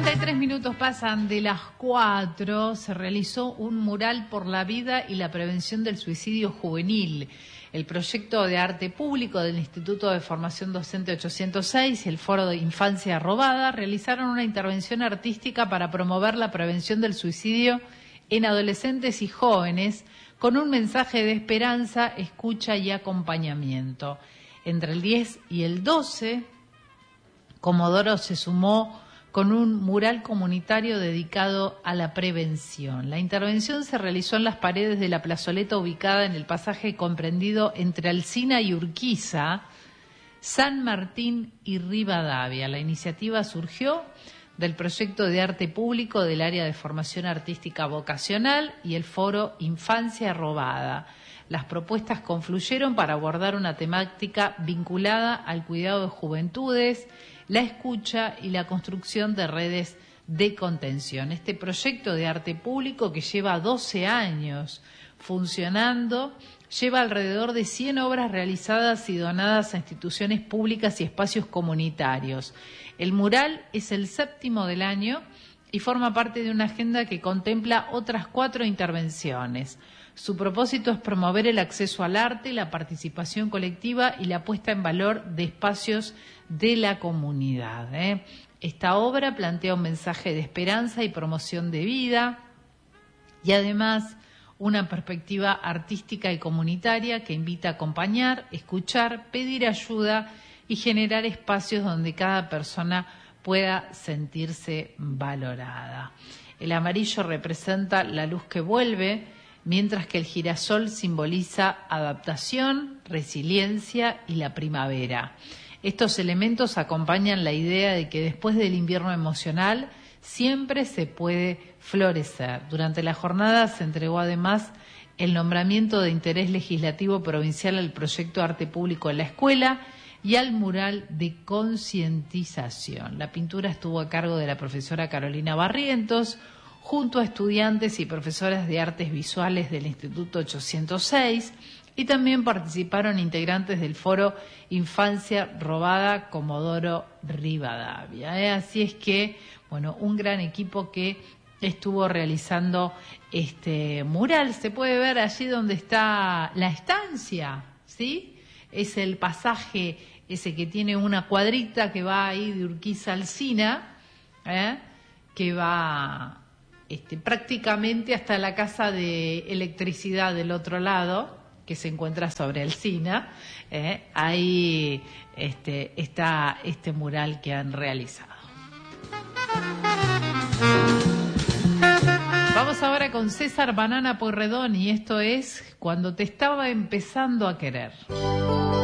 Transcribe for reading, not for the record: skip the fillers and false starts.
33 minutos pasan de las 4. Se realizó un mural por la vida y la prevención del suicidio juvenil. El proyecto de arte público del Instituto de Formación Docente 806 y el Foro de Infancia Robada realizaron una intervención artística para promover la prevención del suicidio en adolescentes y jóvenes con un mensaje de esperanza, escucha y acompañamiento. Entre el 10 y el 12, Comodoro se sumó con un mural comunitario dedicado a la prevención. La intervención se realizó en las paredes de la plazoleta ubicada en el pasaje comprendido entre Alsina y Urquiza, San Martín y Rivadavia. La iniciativa surgió del proyecto de arte público del área de formación artística vocacional y el foro Infancia Robada. Las propuestas confluyeron para abordar una temática vinculada al cuidado de juventudes, la escucha y la construcción de redes de contención. Este proyecto de arte público, que lleva 12 años funcionando, lleva alrededor de 100 obras realizadas y donadas a instituciones públicas y espacios comunitarios. El mural es el 7º del año y forma parte de una agenda que contempla otras 4 intervenciones. Su propósito es promover el acceso al arte, la participación colectiva y la puesta en valor de espacios de la comunidad. Esta obra plantea un mensaje de esperanza y promoción de vida y además una perspectiva artística y comunitaria que invita a acompañar, escuchar, pedir ayuda y generar espacios donde cada persona pueda sentirse valorada. El amarillo representa la luz que vuelve, mientras que el girasol simboliza adaptación, resiliencia y la primavera. Estos elementos acompañan la idea de que después del invierno emocional siempre se puede florecer. Durante la jornada se entregó además el nombramiento de interés legislativo provincial al proyecto Arte Público en la Escuela y al mural de concientización. La pintura estuvo a cargo de la profesora Carolina Barrientos, junto a estudiantes y profesoras de artes visuales del Instituto 806, y también participaron integrantes del foro Infancia Robada Comodoro Rivadavia. Así es que, bueno, un gran equipo que estuvo realizando este mural. Se puede ver allí donde está la estancia, ¿sí? Es el pasaje ese que tiene una cuadrita que va ahí de Urquiza a Alsina, que va prácticamente hasta la casa de electricidad del otro lado, que se encuentra sobre Alsina. Ahí está este mural que han realizado. Vamos ahora con César Banana Pueyrredón y esto es Cuando te estaba empezando a querer.